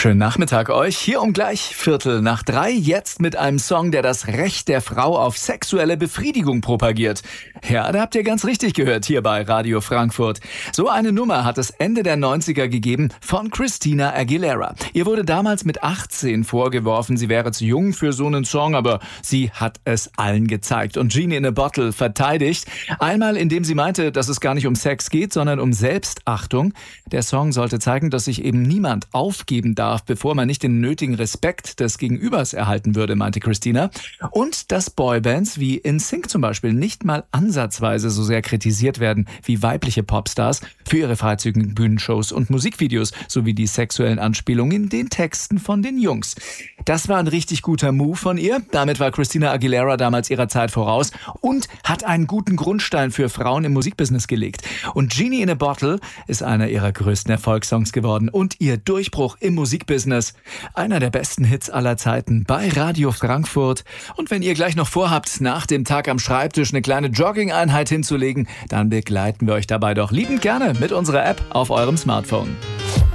Schönen Nachmittag euch. Hier um gleich 2:45. Jetzt mit einem Song, der das Recht der Frau auf sexuelle Befriedigung propagiert. Ja, da habt ihr ganz richtig gehört, hier bei Radio Frankfurt. So eine Nummer hat es Ende der 90er gegeben von Christina Aguilera. Ihr wurde damals mit 18 vorgeworfen, sie wäre zu jung für so einen Song, aber sie hat es allen gezeigt und Genie in a Bottle verteidigt. Einmal, indem sie meinte, dass es gar nicht um Sex geht, sondern um Selbstachtung. Der Song sollte zeigen, dass sich eben niemand aufgeben darf, bevor man nicht den nötigen Respekt des Gegenübers erhalten würde, meinte Christina. Und dass Boybands wie NSYNC zum Beispiel nicht mal ansatzweise so sehr kritisiert werden wie weibliche Popstars für ihre freizügigen Bühnenshows und Musikvideos sowie die sexuellen Anspielungen in den Texten von den Jungs. Das war ein richtig guter Move von ihr. Damit war Christina Aguilera damals ihrer Zeit voraus und hat einen guten Grundstein für Frauen im Musikbusiness gelegt. Und Genie in a Bottle ist einer ihrer größten Erfolgssongs geworden und ihr Durchbruch im Musikbusiness. Einer der besten Hits aller Zeiten bei Radio Frankfurt. Und wenn ihr gleich noch vorhabt, nach dem Tag am Schreibtisch eine kleine Jogging-Einheit hinzulegen, dann begleiten wir euch dabei doch liebend gerne mit unserer App auf eurem Smartphone.